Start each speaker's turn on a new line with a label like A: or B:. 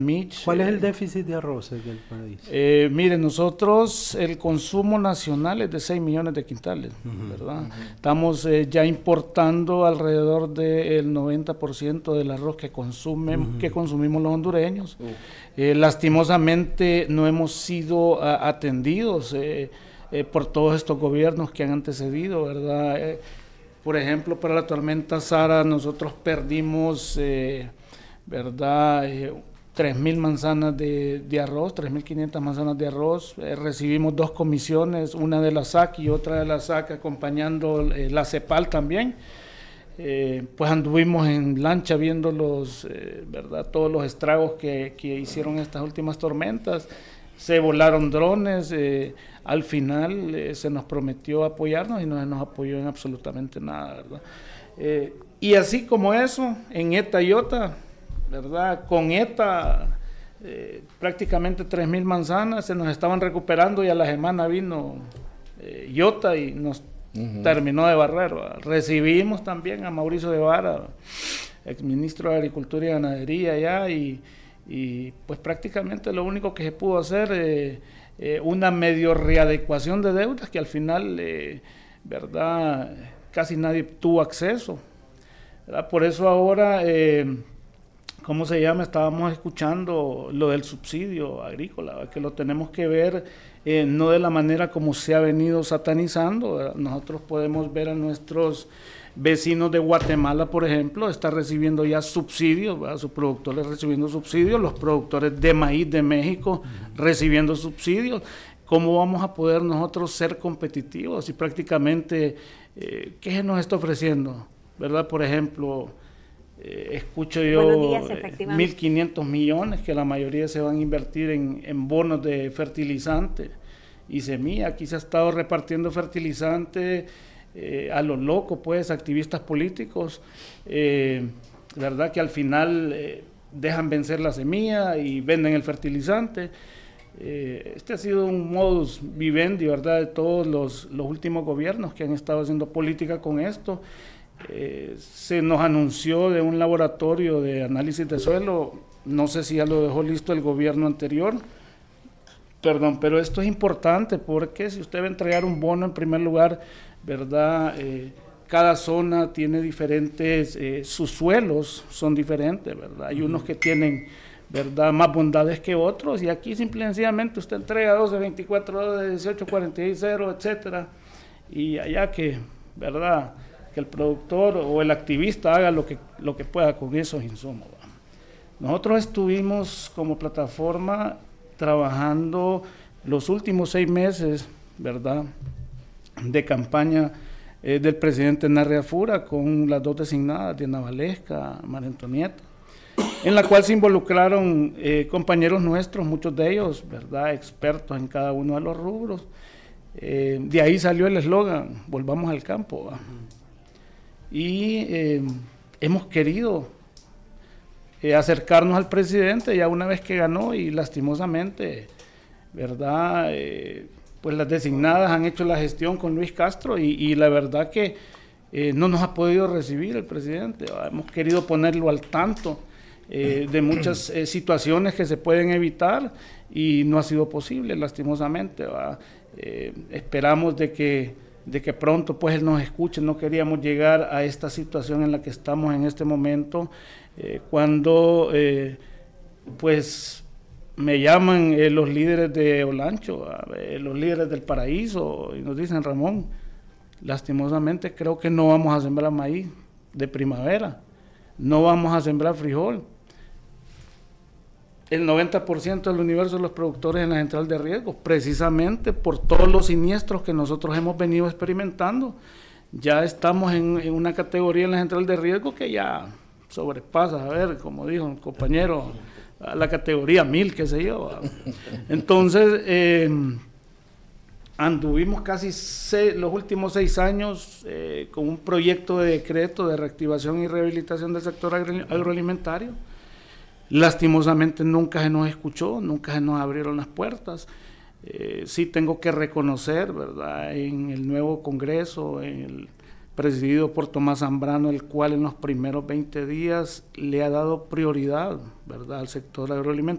A: Mitch.
B: ¿Cuál es el déficit de arroz en el país?
A: Mire, nosotros el consumo nacional es de 6 millones de quintales, ¿verdad? Estamos ya importando alrededor del 90% del arroz que consumimos los hondureños. Lastimosamente no hemos sido atendidos por todos estos gobiernos que han antecedido, ¿verdad? Por ejemplo, para la tormenta Sara nosotros perdimos, ¿verdad? 3.000 manzanas de arroz, 3.500 manzanas de arroz. Recibimos 2 comisiones, una de la SAC y otra de la SAC acompañando la CEPAL también. Pues anduvimos en lancha viendo ¿verdad? Todos los estragos que hicieron estas últimas tormentas. Se volaron drones, al final se nos prometió apoyarnos y no se nos apoyó en absolutamente nada, ¿verdad? Y así como eso, en ETA y OTA, ¿verdad? Con ETA prácticamente 3.000 manzanas se nos estaban recuperando y a la semana vino IOTA y nos terminó de barrer, ¿verdad? Recibimos también a Mauricio Guevara, exministro de Agricultura y Ganadería ya, y pues prácticamente lo único que se pudo hacer una medio readecuación de deudas que al final, ¿verdad? Casi nadie tuvo acceso, ¿verdad? Por eso ahora... ¿cómo se llama? Estábamos escuchando lo del subsidio agrícola, ¿verdad? Que lo tenemos que ver no de la manera como se ha venido satanizando, ¿verdad? Nosotros podemos ver a nuestros vecinos de Guatemala, por ejemplo, está recibiendo ya subsidios, ¿verdad? Sus productores recibiendo subsidios, los productores de maíz de México recibiendo subsidios. ¿Cómo vamos a poder nosotros ser competitivos? Y prácticamente, ¿qué se nos está ofreciendo? ¿Verdad? Por ejemplo... escucho yo 1.500 millones que la mayoría se van a invertir en bonos de fertilizante y semilla. Aquí se ha estado repartiendo fertilizante a lo loco, pues, activistas políticos, verdad que al final dejan vencer la semilla y venden el fertilizante. Este ha sido un modus vivendi, verdad, de todos los últimos gobiernos que han estado haciendo política con esto. Se nos anunció de un laboratorio de análisis de suelo, no sé si ya lo dejó listo el gobierno anterior, pero esto es importante porque si usted va a entregar un bono, en primer lugar, ¿verdad? Cada zona tiene diferentes, sus suelos son diferentes, ¿verdad? Hay unos que tienen, ¿verdad?, más bondades que otros, y aquí simple y sencillamente usted entrega 12, 24 horas, 18, 46, 0, etcétera, y allá que, ¿verdad?, que el productor o el activista haga lo que pueda con esos insumos. Nosotros estuvimos como plataforma trabajando los últimos 6 meses, ¿verdad?, de campaña del presidente Narri Afura con las 2 designadas, Diana Valesca, María Antonieta, en la cual se involucraron compañeros nuestros, muchos de ellos, ¿verdad?, expertos en cada uno de los rubros. De ahí salió el eslogan, volvamos al campo, ¿verdad? Y hemos querido acercarnos al presidente ya una vez que ganó y lastimosamente, ¿verdad? Pues las designadas han hecho la gestión con Luis Castro y la verdad que no nos ha podido recibir el presidente. Hemos querido ponerlo al tanto de muchas situaciones que se pueden evitar y no ha sido posible, lastimosamente, ¿verdad? Esperamos de que pronto pues él nos escuche. No queríamos llegar a esta situación en la que estamos en este momento, cuando pues me llaman los líderes de Olancho, los líderes del Paraíso, y nos dicen: Ramón, lastimosamente creo que no vamos a sembrar maíz de primavera, no vamos a sembrar frijol. El 90% del universo de los productores en la central de riesgo, precisamente por todos los siniestros que nosotros hemos venido experimentando. Ya estamos en una categoría en la central de riesgo que ya sobrepasa, a ver, como dijo el compañero, a la categoría 1000, qué sé yo. Entonces, anduvimos casi los últimos 6 años con un proyecto de decreto de reactivación y rehabilitación del sector agroalimentario. Lastimosamente nunca se nos escuchó, nunca se nos abrieron las puertas. Sí tengo que reconocer, ¿verdad?, en el nuevo Congreso, presidido por Tomás Zambrano, el cual en los primeros 20 días le ha dado prioridad, ¿verdad?, al sector agroalimentario.